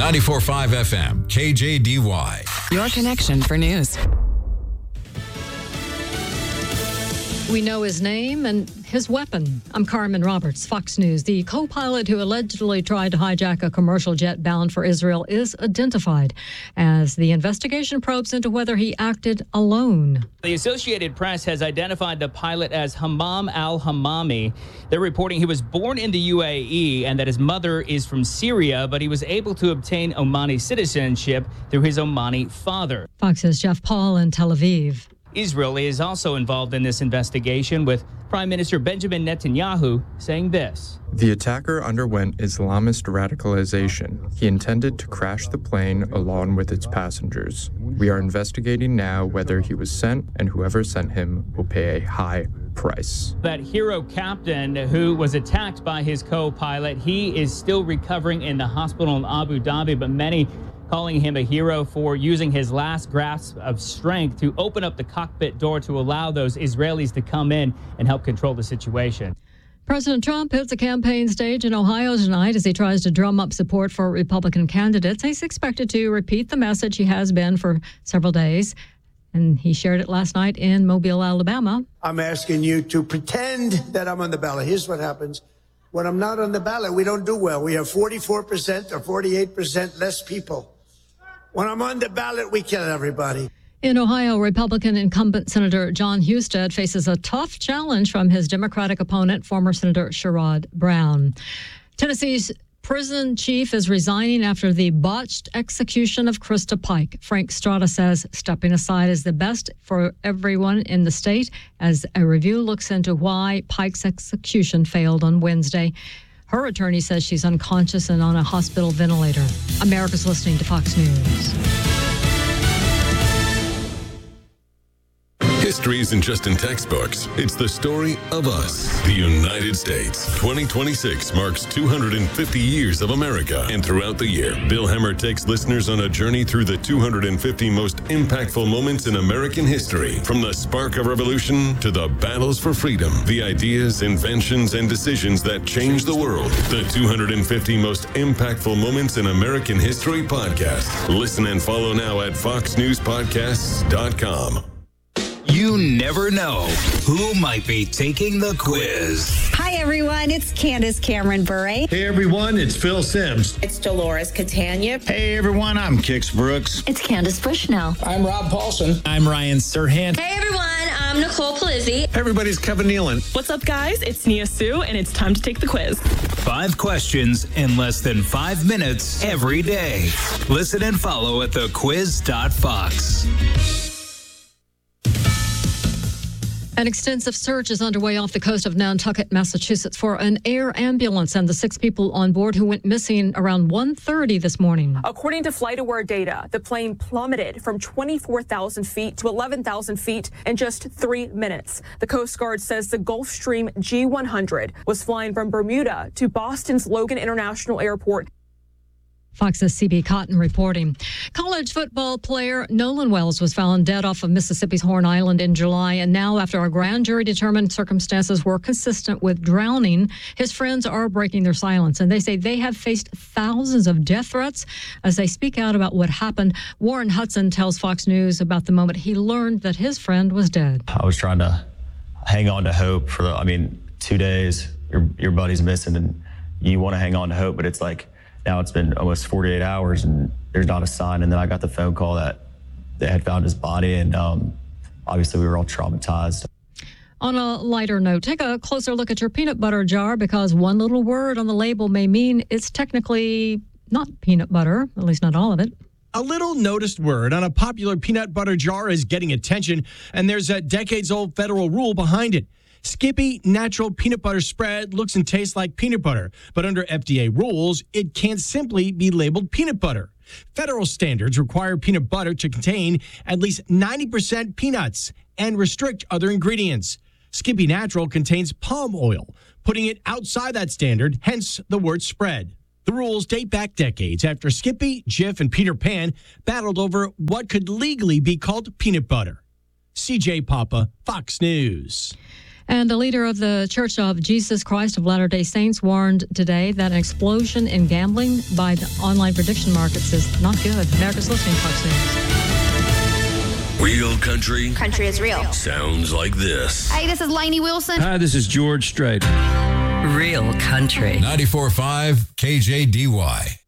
94.5 FM, KJDY. Your connection for news. We know his name and his weapon. I'm Carmen Roberts, Fox News. The co-pilot who allegedly tried to hijack a commercial jet bound for Israel is identified as the investigation probes into whether he acted alone. The Associated Press has identified the pilot as Hammam al-Hammami. They're reporting he was born in the UAE and that his mother is from Syria, but he was able to obtain Omani citizenship through his Omani father. Fox's Jeff Paul in Tel Aviv. Israel is also involved in this investigation, with Prime Minister Benjamin Netanyahu saying this. The attacker underwent Islamist radicalization. He intended to crash the plane along with its passengers. We are investigating now whether he was sent, and whoever sent him will pay a high price. That hero captain who was attacked by his co-pilot, he is still recovering in the hospital in Abu Dhabi, but many calling him a hero for using his last grasp of strength to open up the cockpit door to allow those Israelis to come in and help control the situation. President Trump hits a campaign stage in Ohio tonight as he tries to drum up support for Republican candidates. He's expected to repeat the message he has been for several days, and he shared it last night in Mobile, Alabama. I'm asking you to pretend that I'm on the ballot. Here's what happens. When I'm not on the ballot, we don't do well. We have 44% or 48% less people. When I'm on the ballot, we kill everybody. In Ohio, Republican incumbent Senator John Husted faces a tough challenge from his Democratic opponent, former Senator Sherrod Brown. Tennessee's prison chief is resigning after the botched execution of Krista Pike. Frank Strada says stepping aside is the best for everyone in the state as a review looks into why Pike's execution failed on Wednesday. Her attorney says she's unconscious and on a hospital ventilator. America's listening to Fox News. History isn't just in textbooks. It's the story of us, the United States. 2026 marks 250 years of America. And throughout the year, Bill Hemmer takes listeners on a journey through the 250 most impactful moments in American history. From the spark of revolution to the battles for freedom, the ideas, inventions, and decisions that changed the world. The 250 most impactful moments in American history podcast. Listen and follow now at foxnewspodcasts.com. You never know who might be taking the quiz. Hi, everyone. It's Candace Cameron Bure. Hey, everyone. It's Phil Sims. It's Dolores Catania. Hey, everyone. I'm Kix Brooks. It's Candace Bushnell. I'm Rob Paulson. I'm Ryan Serhant. Hey, everyone. I'm Nicole Palizzi. Hey, everybody. It's Kevin Nealon. What's up, guys? It's Nia Sue, and it's time to take the quiz. 5 questions in less than 5 minutes every day. Listen and follow at thequiz.fox. An extensive search is underway off the coast of Nantucket, Massachusetts, for an air ambulance and the 6 people on board who went missing around 1:30 this morning. According to FlightAware data, the plane plummeted from 24,000 feet to 11,000 feet in just 3 minutes. The Coast Guard says the Gulfstream G100 was flying from Bermuda to Boston's Logan International Airport. Fox's C.B. Cotton reporting. College football player Nolan Wells was found dead off of Mississippi's Horn Island in July, and now after a grand jury determined circumstances were consistent with drowning, his friends are breaking their silence, and they say they have faced thousands of death threats as they speak out about what happened. Warren Hudson tells Fox News about the moment he learned that his friend was dead. I was trying to hang on to hope for 2 days, your buddy's missing, and you want to hang on to hope, but it's like, now it's been almost 48 hours and there's not a sign. And then I got the phone call that they had found his body, and obviously we were all traumatized. On a lighter note, take a closer look at your peanut butter jar, because one little word on the label may mean it's technically not peanut butter, at least not all of it. A little noticed word on a popular peanut butter jar is getting attention, and there's a decades-old federal rule behind it. Skippy Natural Peanut Butter Spread looks and tastes like peanut butter, but under FDA rules, it can't simply be labeled peanut butter. Federal standards require peanut butter to contain at least 90% peanuts and restrict other ingredients. Skippy Natural contains palm oil, putting it outside that standard, hence the word spread. The rules date back decades after Skippy, Jif, and Peter Pan battled over what could legally be called peanut butter. CJ Papa, Fox News. And the leader of the Church of Jesus Christ of Latter-day Saints warned today that an explosion in gambling by the online prediction markets is not good. America's listening, Fox News. Real country. Country is real. Sounds like this. Hey, this is Lainey Wilson. Hi, this is George Strait. Real country. 94.5 KJDY.